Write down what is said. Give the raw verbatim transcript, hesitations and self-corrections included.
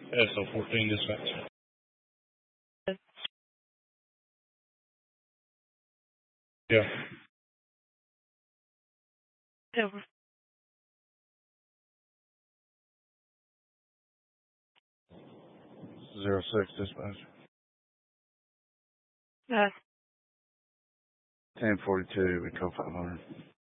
S O fourteen dispatch. Yeah. Over. Zero six dispatch. Uh, ten forty-two, we call five hundred.